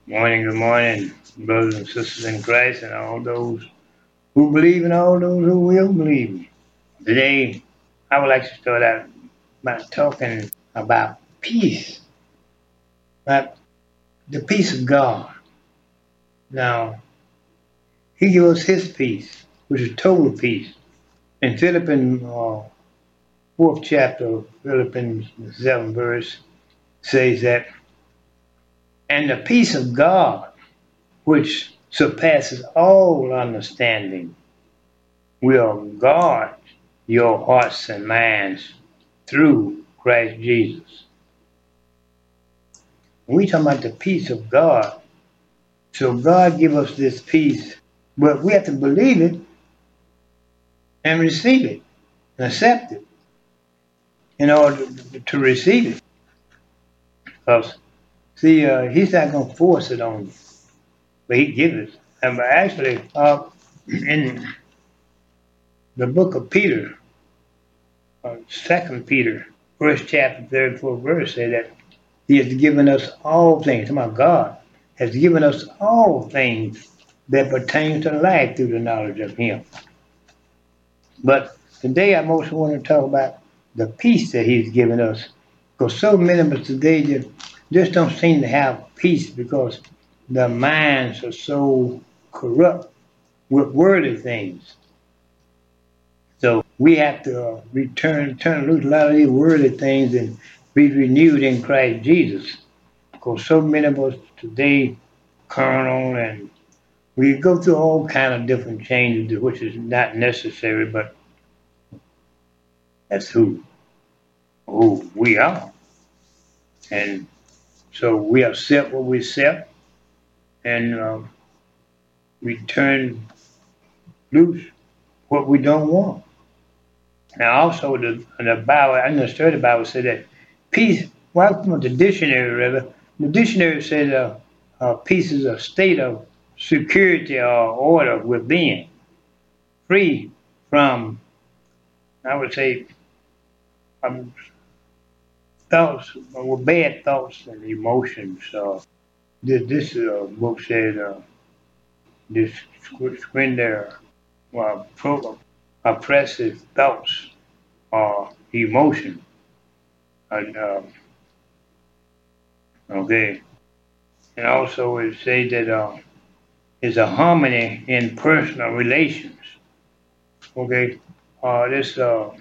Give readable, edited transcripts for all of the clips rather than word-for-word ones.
Good morning, brothers and sisters in Christ, and all those who believe and all those who will believe. Today, I would like to start out by talking about peace, about the peace of God. Now, He gives us His peace, which is total peace. In Philippians, fourth chapter, Philippians 7 verse, says that, and the peace of God, which surpasses all understanding, will guard your hearts and minds through Christ Jesus. We talk about the peace of God. So God give us this peace, but we have to believe it and receive it and accept it in order to receive it. Because see, He's not going to force it on you, but He gives it. And actually, in the book of Peter, Second Peter, first chapter, 34th verse, say that He has given us all things. My God has given us all things that pertain to life through the knowledge of Him. But today I mostly want to talk about the peace that He's given us. Because so many of us today just don't seem to have peace because their minds are so corrupt with worldly things. So we have to turn loose a lot of these worldly things and be renewed in Christ Jesus. Because so many of us today carnal and we go through all kind of different changes, which is not necessary, but that's who we are. And so we accept what we accept, and we turn loose what we don't want. Now, also the Bible, I understood the Bible said that peace. Well, from the dictionary rather, the dictionary says peace is a state of security or order within, free from, I would say, um, thoughts or bad thoughts and emotions. This book said this squander oppressive thoughts or emotion. And, okay, and also it says that is a harmony in personal relations. Okay, this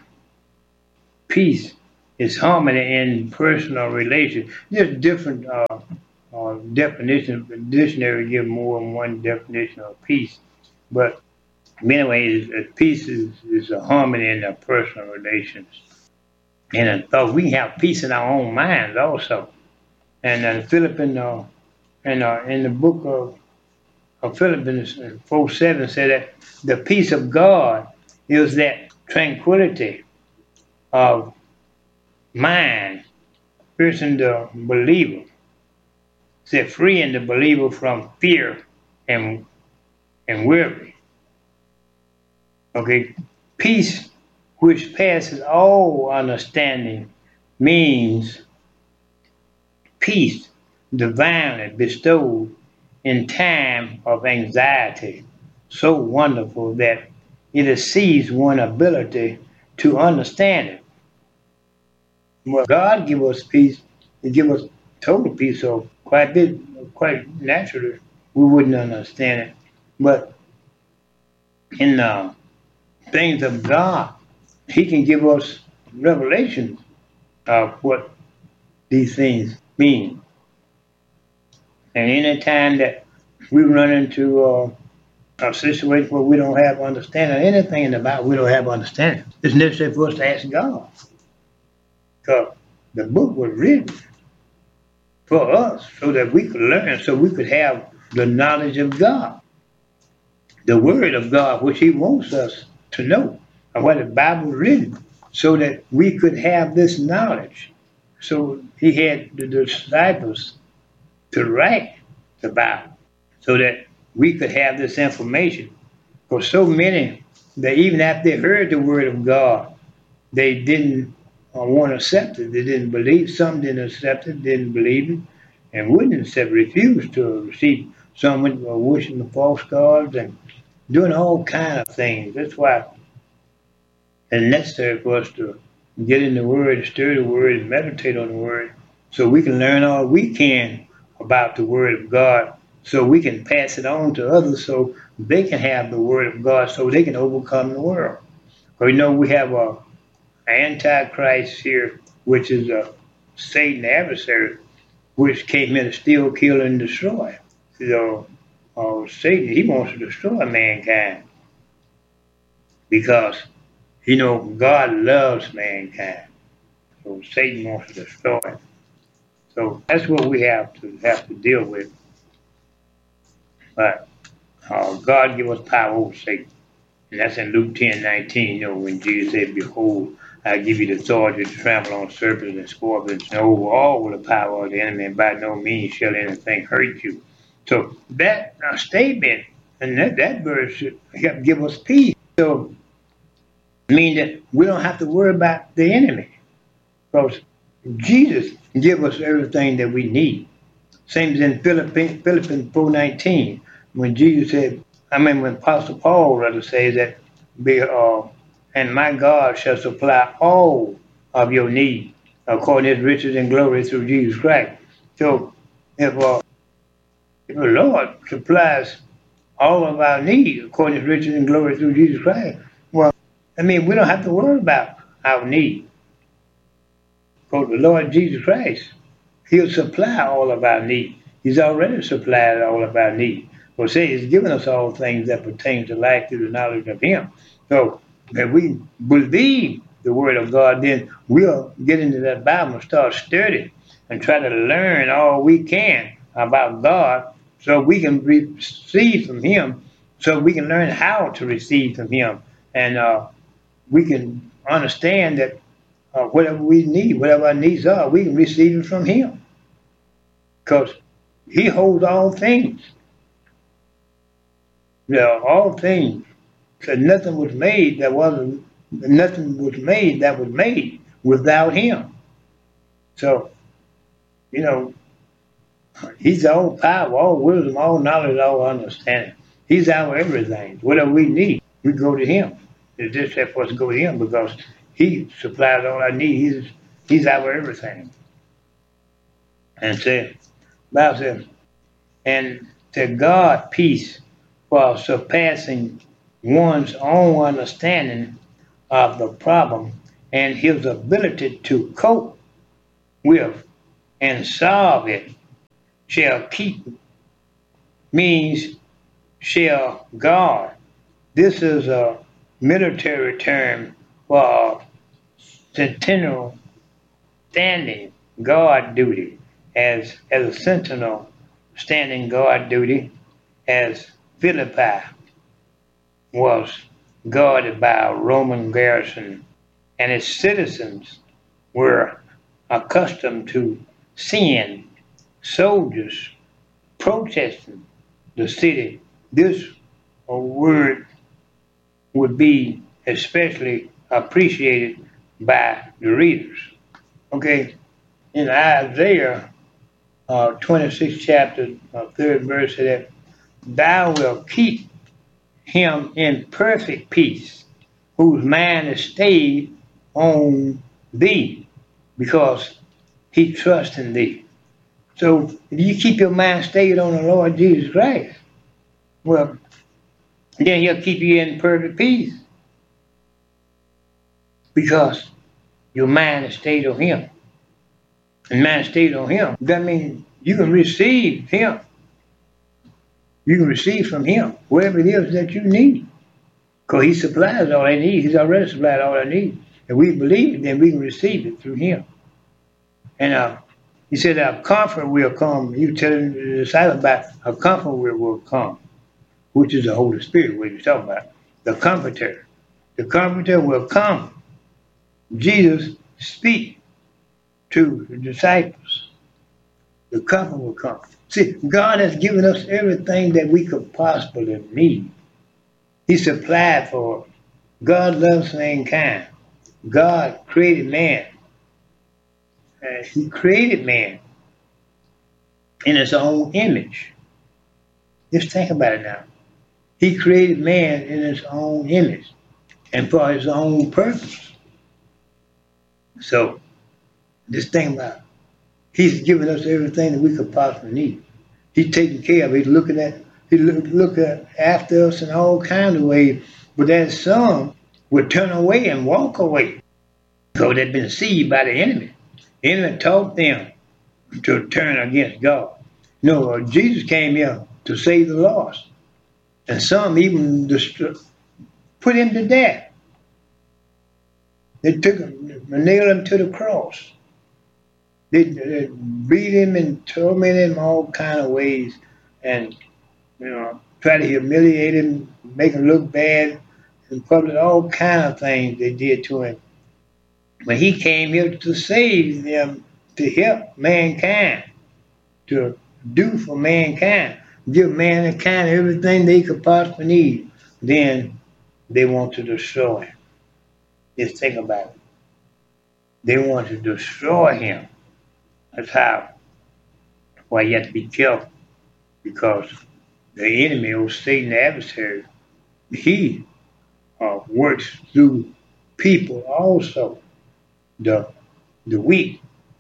peace is harmony in personal relations. There's different definitions. The dictionary give more than one definition of peace, but anyway, peace is a harmony in the personal relations. And I thought we have peace in our own minds also. And Philippines, in the book of Philippines 4:7 said that the peace of God is that tranquility of mind, piercing the believer, set freeing the believer from fear and worry. Okay, peace which passes all understanding means peace divinely bestowed in time of anxiety, so wonderful that it exceeds one's ability to understand it. Well, God give us peace, He give us total peace, so quite naturally, we wouldn't understand it. But in the things of God, He can give us revelation of what these things mean. And any time that we run into a situation where we don't have understanding of anything in the Bible, we don't have understanding. It's necessary for us to ask God. Because the book was written for us so that we could learn, so we could have the knowledge of God, the Word of God, which He wants us to know, and what the Bible was written, so that we could have this knowledge. So He had the disciples to write the Bible so that we could have this information. For so many that even after they heard the Word of God, they didn't want to accept it. They didn't believe. Some didn't accept it, didn't believe it. and witnesses have refused to receive. Some were worshiping false gods and doing all kind of things. That's why it's necessary for us to get in the Word, stir the Word, and meditate on the Word, so we can learn all we can about the Word of God, so we can pass it on to others, so they can have the Word of God, so they can overcome the world. Because we have a Antichrist here, which is a Satan adversary, which came here to steal, kill, and destroy. So, Satan, he wants to destroy mankind because God loves mankind. So Satan wants to destroy it. So that's what we have to deal with. But God give us power over Satan. And that's in Luke 10:19, when Jesus said, "Behold, I give you the authority to trample on serpents and scorpions and over all the power of the enemy, and by no means shall anything hurt you." So that statement and that verse should help give us peace. So mean that we don't have to worry about the enemy because Jesus give us everything that we need. Same as in Philippians 4:19, when Jesus said, when Apostle Paul rather says that, and my God shall supply all of your needs according to his riches and glory through Jesus Christ. So if the Lord supplies all of our needs according to his riches and glory through Jesus Christ, well, we don't have to worry about our need. Because the Lord Jesus Christ, he'll supply all of our needs. He's already supplied all of our needs. For say he's given us all things that pertain to life through the knowledge of him. So if we believe the word of God, then we'll get into that Bible and start studying and try to learn all we can about God so we can receive from him, so we can learn how to receive from him. And we can understand that whatever we need, whatever our needs are, we can receive it from him. Because he holds all things. All things. So nothing was made that was made without him. So, he's all power, all wisdom, all knowledge, all understanding. He's our everything. Whatever we need, we go to him. It's just that for us to go to him because he supplies all our needs. He's our everything. And Bible says, and to God peace while surpassing one's own understanding of the problem and his ability to cope with and solve it shall keep means shall guard. This is a military term for sentinel standing guard duty as a sentinel standing guard duty as Philippi was guarded by a Roman garrison and its citizens were accustomed to seeing soldiers protesting the city. This word would be especially appreciated by the readers. Okay, in Isaiah 26th chapter, 3rd verse, that thou wilt keep him in perfect peace, whose mind is stayed on thee, because he trusts in thee. So if you keep your mind stayed on the Lord Jesus Christ, well, then he'll keep you in perfect peace. Because your mind is stayed on him. And mind stayed on him, that means you can receive him. You can receive from him whatever it is that you need. Because he supplies all I need. He's already supplied all I need. If we believe it, then we can receive it through him. And he said, our comfort will come. You tell the disciples about a comfort will come, which is the Holy Spirit, what he's talking about. The Comforter. The Comforter will come. Jesus speak to the disciples. The Comforter will come. See, God has given us everything that we could possibly need. He supplied for us. God loves mankind. God created man. He created man. in his own image. Just think about it now. He created man in his own image and for his own purpose. So just think about it. He's given us everything that we could possibly need. He's taking care of it. He's looking at after us in all kinds of ways. But that some would turn away and walk away. So they've been deceived by the enemy. The enemy taught them to turn against God. No, Jesus came here to save the lost. And some even put him to death. They took him and nailed him to the cross. They beat him and tormented him all kind of ways, and try to humiliate him, make him look bad, and public all kind of things they did to him. But he came here to save them, to help mankind, to do for mankind, give mankind everything they could possibly need. Then they want to destroy him. Just think about it. They want to destroy him. That's how. Why you have to be careful, because the enemy, or Satan, the adversary, he works through people also. The weak,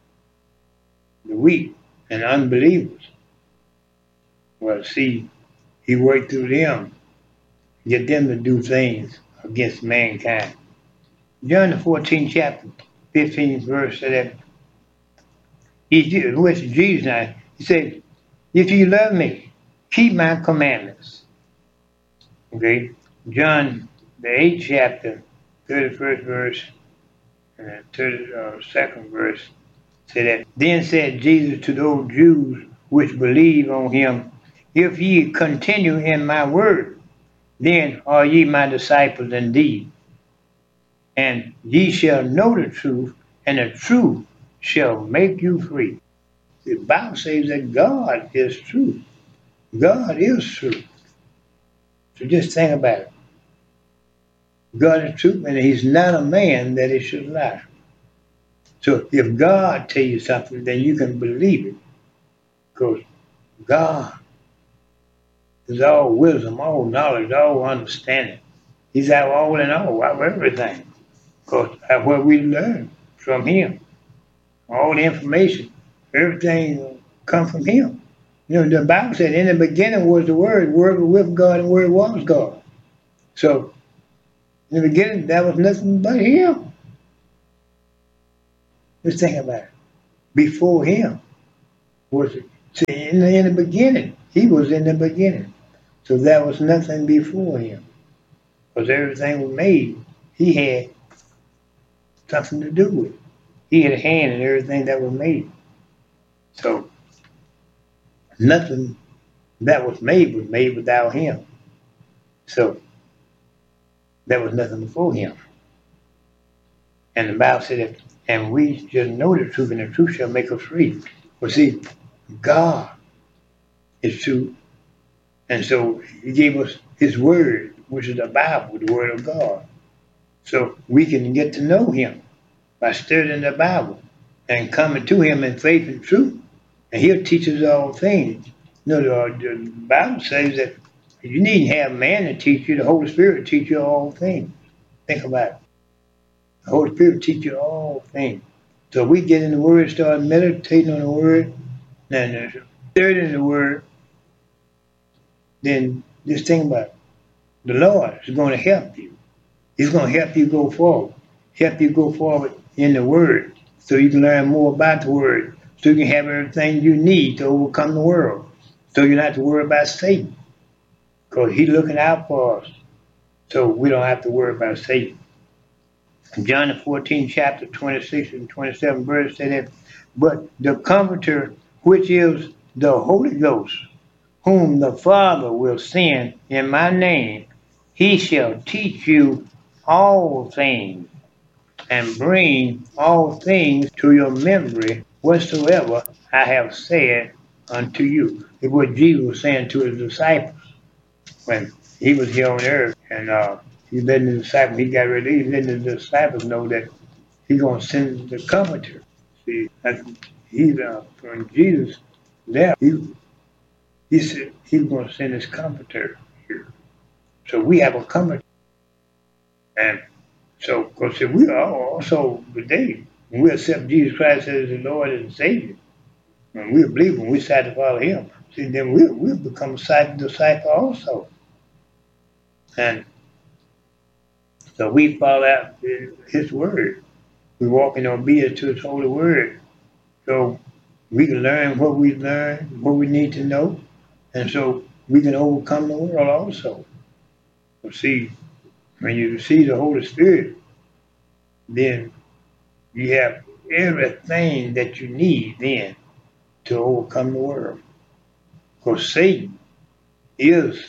and unbelievers. Well, see, he worked through them, get them to do things against mankind. John the 14th chapter, 15th verse said that which Jesus now, he said, if you love me, keep my commandments. Okay? John the 8th chapter, 31st verse, and the 32nd verse said that, then said Jesus to those Jews which believe on him, if ye continue in my word, then are ye my disciples indeed. And ye shall know the truth, and the truth shall make you free. The Bible says that God is truth. God is truth. So just think about it. God is truth, and he's not a man that he should lie. So if God tells you something, then you can believe it. Because God is all wisdom, all knowledge, all understanding. He's our all in all, our everything. Because that's what we learn from him. All the information, everything comes from him. The Bible said in the beginning was the Word was with God, and the Word was God. So in the beginning, that was nothing but him. Just think about it. Before him was in the beginning. He was in the beginning. So that was nothing before him. Because everything was made. He had something to do with it. He had a hand in everything that was made. So nothing that was made without him. So there was nothing before him. And the Bible said that, and we shall know the truth, and the truth shall make us free. Well, see, God is truth. And so he gave us his word, which is the Bible, the word of God. So we can get to know him by studying the Bible and coming to him in faith and truth. And he'll teach us all things. The Bible says that you needn't have man to teach you. The Holy Spirit will teach you all things. Think about it. The Holy Spirit will teach you all things. So we get in the Word, start meditating on the Word, and studying the Word, then just think about it. The Lord is going to help you. He's going to help you go forward. Help you go forward in the Word so you can learn more about the Word, so you can have everything you need to overcome the world. So you don't have to worry about Satan, because he's looking out for us. So we don't have to worry about Satan. John the 14th chapter, 26 and 27 verse said that, but the Comforter, which is the Holy Ghost, whom the Father will send in my name, he shall teach you all things, and bring all things to your memory whatsoever I have said unto you. It's what Jesus was saying to his disciples when he was here on earth, and he's letting the disciples, he got ready, he's letting the disciples know that he's going to send the Comforter. See, he's from Jesus, there, he said he was going to send his comforter here. So we have a comforter. And so, because we are also today, when we accept Jesus Christ as the Lord and Savior, and we believe when we decide to follow Him, see, then we'll become a disciple also. And so we follow out His Word. We walk in obedience to His holy Word. So we can learn what we learn, what we need to know, and so we can overcome the world also. So see, when you see the Holy Spirit, then you have everything that you need then to overcome the world. Because Satan is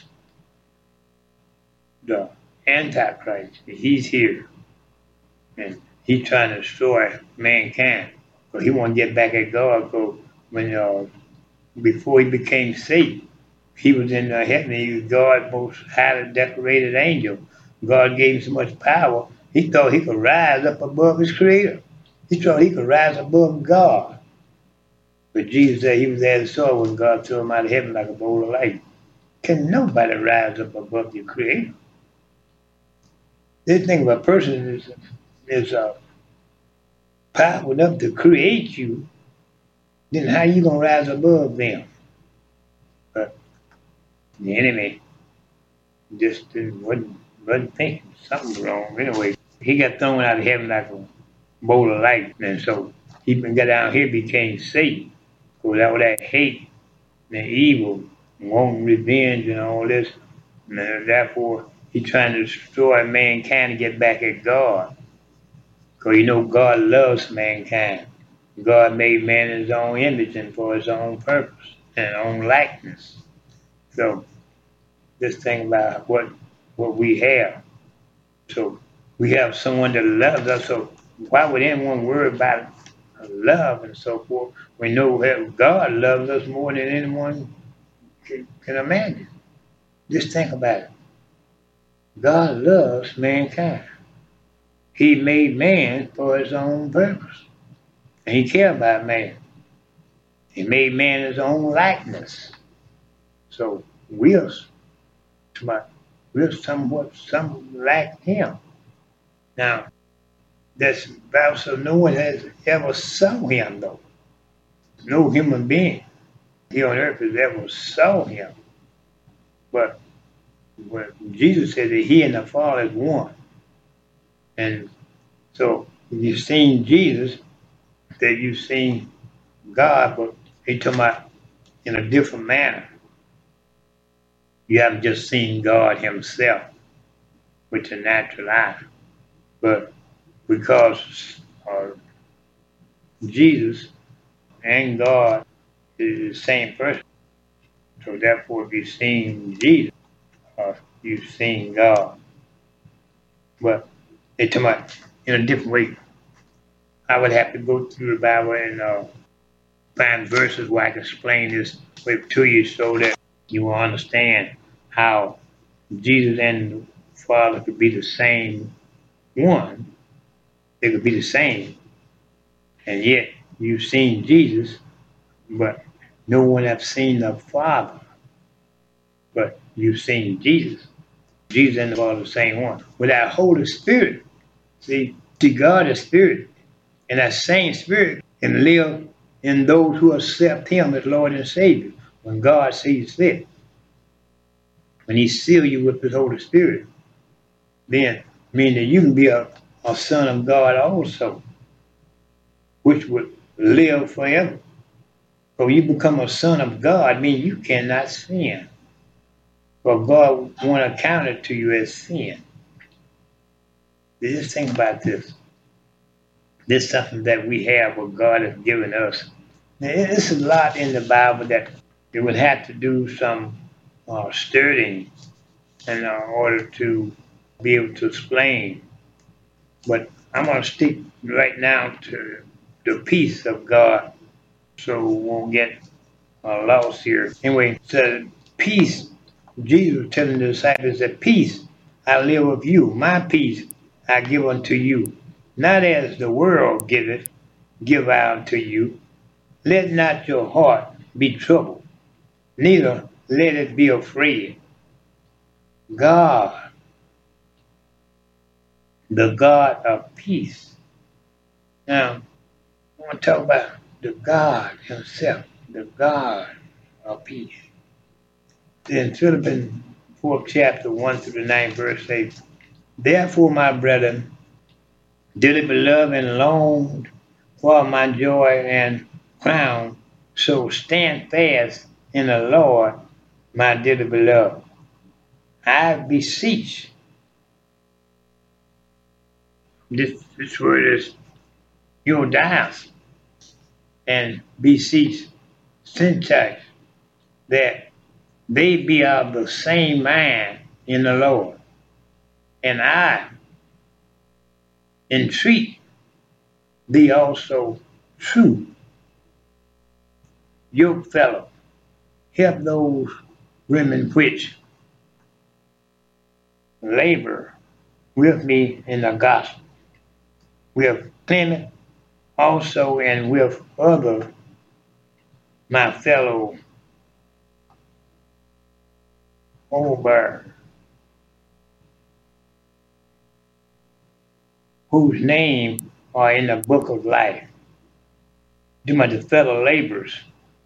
the Antichrist. He's here. And he's trying to destroy mankind. But he won't get back at God. Because when before he became Satan, he was in heaven. He was God's most highly decorated angel. God gave him so much power, he thought he could rise up above his creator. He thought he could rise above God. But Jesus said he was there and saw when God threw him out of heaven like a bowl of light. Can nobody rise up above your creator? This thing of a person is powerful enough to create you, then how you going to rise above them? But the enemy just wasn't thinking something wrong. Anyway, he got thrown out of heaven like a bowl of light. And so he got down here, became Satan. So that was that hate and evil, wanting revenge and all this. And therefore, he's trying to destroy mankind and get back at God. Because you know God loves mankind. God made man in his own image and for his own purpose and own likeness. So this thing about what we have. So we have someone that loves us. So why would anyone worry about love and so forth? We know that God loves us more than anyone can imagine. Just think about it. God loves mankind. He made man for his own purpose. And he cared about man. He made man his own likeness. So we're somewhat like him. Now, that's about so no one has ever saw him though. No human being here on earth has ever saw him. But when Jesus said that he and the Father is one. And so if you've seen Jesus, that you've seen God, but he's talking about in a different manner. You haven't just seen God himself with your natural eye. But because Jesus and God is the same person. So therefore, if you've seen Jesus, you've seen God. But they talk about in a different way. I would have to go through the Bible and find verses where I can explain this way to you so that you will understand how Jesus and the Father could be the same one. They could be the same. And yet you've seen Jesus, but no one has seen the Father. But you've seen Jesus. Jesus and the Father are the same one. With that Holy Spirit, see God is Spirit. And that same Spirit can live in those who accept Him as Lord and Savior when God sees fit. When He seals you with His Holy Spirit, then meaning that you can be a son of God also, which would live forever. So you become a son of God, means you cannot sin. But God won't account it to you as sin. Just think about this. This is something that we have, what God has given us. Now, it's a lot in the Bible that it would have to do some studying in order to be able to explain. But I'm going to stick right now to the peace of God so we won't get lost here. Anyway, so peace, Jesus was telling the disciples that peace I live with you, my peace I give unto you. Not as the world giveth, give I unto you. Let not your heart be troubled, neither let it be afraid. God, the God of peace. Now, I want to talk about the God Himself, the God of peace. In Philippians 4th chapter 1 through the 9th verse says, therefore, my brethren, dearly beloved and longed for my joy and crown, so stand fast in the Lord, my dearly beloved. I beseech, this word is Euodias, and beseech syntax that they be of the same mind in the Lord. And I entreat thee also, true yoke fellow, help those women which labor with me in the gospel, with Clement also, and with other my fellow Holberg, whose name are in the book of life. To my fellow laborers,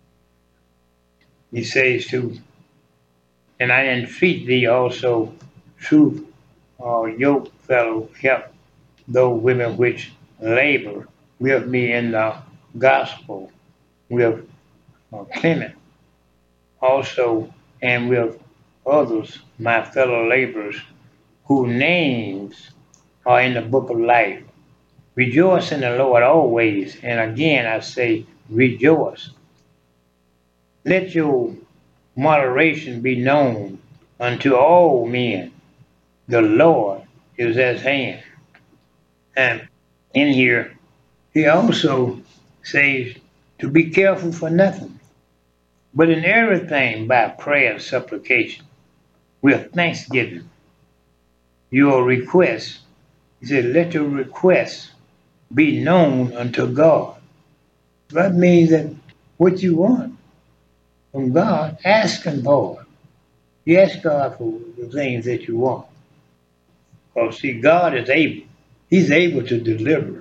he says to, and I entreat thee also, true yoke fellow, help those women which labor with me in the gospel, with Clement also, and with others, my fellow laborers, whose names are in the book of life. Rejoice in the Lord always, and again I say, rejoice. Let your moderation be known unto all men. The Lord is at hand. And in here, he also says to be careful for nothing, but in everything by prayer and supplication, with thanksgiving, your requests. He said, let your requests be known unto God. That means that what you want from God, ask Him for it. You ask God for the things that you want. Because see, God is able. He's able to deliver.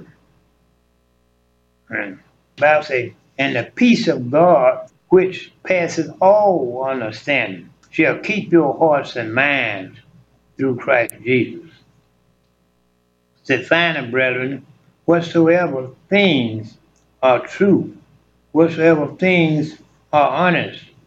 And the Bible says, and the peace of God, which passes all understanding, shall keep your hearts and minds through Christ Jesus. Said, finally, brethren, whatsoever things are true, whatsoever things are honest,